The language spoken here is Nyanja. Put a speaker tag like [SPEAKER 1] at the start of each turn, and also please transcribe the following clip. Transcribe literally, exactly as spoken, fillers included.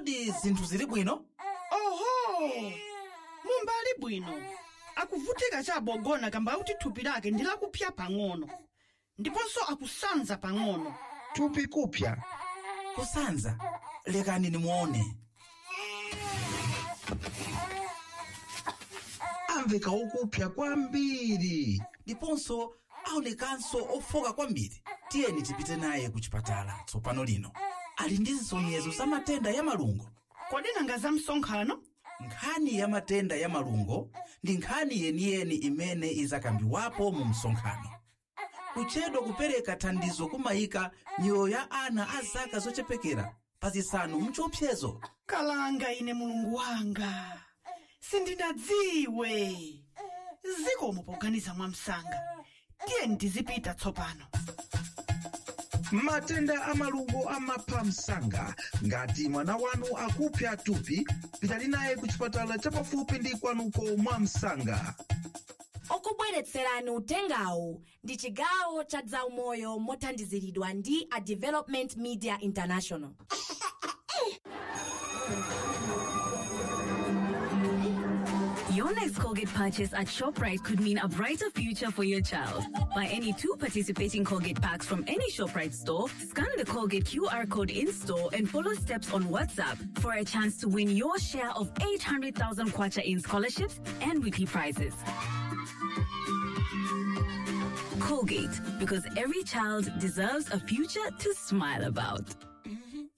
[SPEAKER 1] kodi zinthu zili bwino?
[SPEAKER 2] Oho! Mumbali bwino. Akuvutika chabogona kamba kuti thupi lake ndilakupya pang'ono. Ndiponso akusanza pang'ono.
[SPEAKER 3] Thupi kupya?
[SPEAKER 1] Kusanza? Lekani nimuone.
[SPEAKER 3] Amveka ukupya kwambiri.
[SPEAKER 1] Ndiponso aonekanso ofoka kwambiri. Tiyeni tipite naye ku chipatala tsopano lino. Ali ndi zisonyezo za matenda ya malungo.
[SPEAKER 2] Kodi nanga za msonkhano?
[SPEAKER 1] Nkhani ya matenda ya malungo ndi nkhani yeniyeni imene izakambiwapo mu msonkhano. Kuchedwa kupereka thandizo kumayika miyoyo ya ana a zaka zochepekera pa zisanu mchiopsezo.
[SPEAKER 2] Kalanga ine mulungu wanga. Sindinadziwe. Zikomo poganiza mwamsanga. Tiyeni tizipita tsopano.
[SPEAKER 3] Matenda amalungo amapha msanga. Ngati mwana wanu akupya thupi, pitani naye ku chipatala chapafupi ndi kwanuko mwamsanga.
[SPEAKER 4] Okubweretserani utengawu ndi chigawo cha zaumoyo mothandiziridwa ndi a Development Media International.
[SPEAKER 5] Your next Colgate purchase at ShopRite could mean a brighter future for your child. Buy any two participating Colgate packs from any ShopRite store, scan the Colgate Q R code in-store and follow steps on WhatsApp for a chance to win your share of eight hundred thousand kwacha in scholarships and weekly prizes. Colgate, because every child deserves a future to smile about.